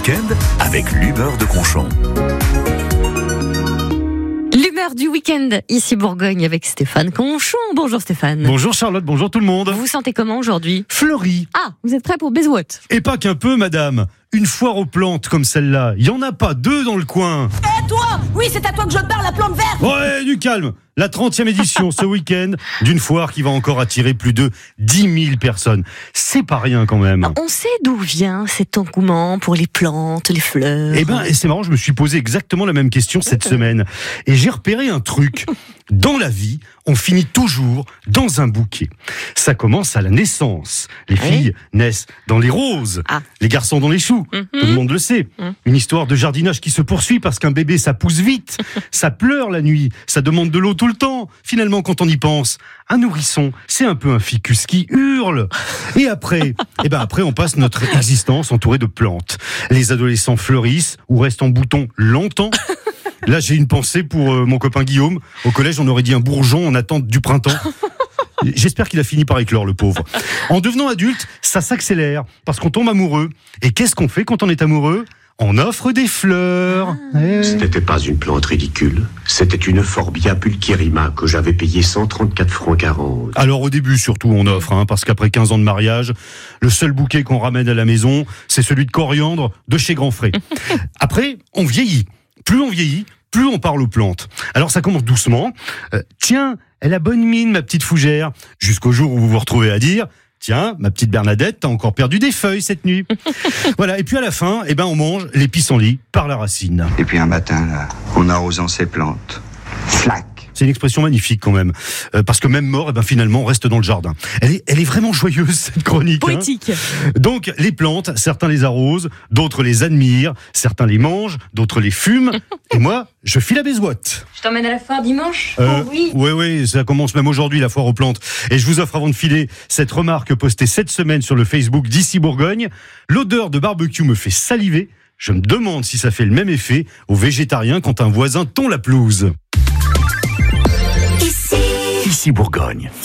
week-end avec l'humeur de Conchon. L'humeur du week-end, ici Bourgogne avec Stéphane Conchon. Bonjour Stéphane. Bonjour Charlotte, bonjour tout le monde. Vous vous sentez comment aujourd'hui ? Fleuri. Ah, vous êtes prêt pour Bezouot ? Et pas qu'un peu, madame. Une foire aux plantes comme celle-là, il y en a pas deux dans le coin. Toi ? Oui, c'est à toi que je parle, la plante verte. Ouais, du calme. La 30e édition ce week-end d'une foire qui va encore attirer plus de 10 000 personnes. C'est pas rien quand même. On sait d'où vient cet engouement pour les plantes, les fleurs. Eh ben, et c'est marrant, je me suis posé exactement la même question cette semaine. Et j'ai repéré un truc. Dans la vie, on finit toujours dans un bouquet. Ça commence à la naissance. Les filles naissent dans les roses, les garçons dans les choux. Tout le monde le sait. Une histoire de jardinage qui se poursuit parce qu'un bébé, ça pousse vite. Ça pleure la nuit. Ça demande de l'eau tout le temps. Finalement, quand on y pense, un nourrisson, c'est un peu un ficus qui hurle. Et après, après, on passe notre existence entourée de plantes. Les adolescents fleurissent ou restent en bouton longtemps. Là, j'ai une pensée pour mon copain Guillaume. Au collège, on aurait dit un bourgeon en attente du printemps. J'espère qu'il a fini par éclore, le pauvre. En devenant adulte, ça s'accélère parce qu'on tombe amoureux. Et qu'est-ce qu'on fait quand on est amoureux ? On offre des fleurs. Ce n'était pas une plante ridicule. C'était une Forbia pulchérrima que j'avais payée 134 francs 40. Alors au début, surtout, on offre, parce qu'après 15 ans de mariage, le seul bouquet qu'on ramène à la maison, c'est celui de coriandre de chez Grand Frais. Après, on vieillit. Plus on vieillit, plus on parle aux plantes. Alors ça commence doucement. Tiens, elle a bonne mine, ma petite fougère. Jusqu'au jour où vous vous retrouvez à dire... Tiens, ma petite Bernadette, t'as encore perdu des feuilles cette nuit. Voilà, et puis à la fin, on mange les pissenlits par la racine. Et puis un matin, là, en arrosant ses plantes, flac. C'est une expression magnifique quand même, parce que même mort, finalement, on reste dans le jardin. Elle est vraiment joyeuse, cette chronique. Poétique. Donc, les plantes, certains les arrosent, d'autres les admirent, certains les mangent, d'autres les fument, et moi, je file à Bezouot. Je t'emmène à la foire dimanche ? Oui. Oui, ça commence même aujourd'hui, la foire aux plantes. Et je vous offre, avant de filer, cette remarque postée cette semaine sur le Facebook d'Ici Bourgogne. L'odeur de barbecue me fait saliver. Je me demande si ça fait le même effet aux végétariens quand un voisin tond la pelouse. Ici Bourgogne.